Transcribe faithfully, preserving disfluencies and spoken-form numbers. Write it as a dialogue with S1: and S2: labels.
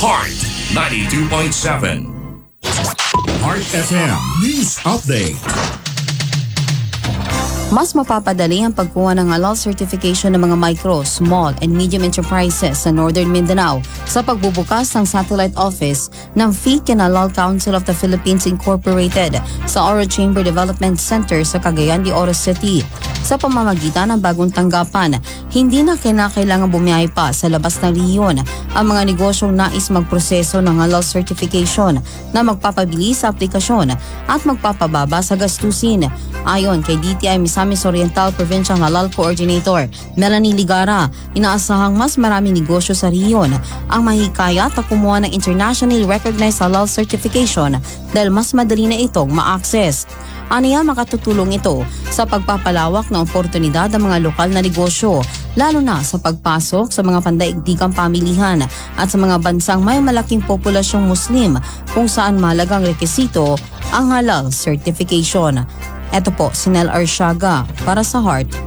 S1: Heart ninety-two point seven. Heart F M News Update.
S2: Mas mapapadali ang pagkuha ng halal certification ng mga micro, small, and medium enterprises sa Northern Mindanao sa pagbubukas ng satellite office ng Fiqh and Halal Council of the Philippines Incorporated sa Oro Chamber Development Center sa Cagayan de Oro City. Sa pamamagitan ng bagong tanggapan, hindi na kinakailangan bumiyahe pa sa labas ng rehiyon ang mga negosyong nais magproseso ng halal certification na magpapabilis sa aplikasyon at magpapababa sa gastusin. Ayon kay D T I Misamis Oriental Provincial Halal Coordinator Melanie Ligara, inaasahang mas maraming negosyo sa rehiyon ang mahikayat at kumuha ng internationally recognized halal certification dahil mas madali na itong ma-access. Aniya, makatutulong ito sa pagpapalawak ng oportunidad ng mga lokal na negosyo, lalo na sa pagpasok sa mga pandaigdigang pamilihan at sa mga bansang may malaking populasyong Muslim kung saan mahalagang rekisito ang halal certification. Ito po si Nel Arshaga para sa Heart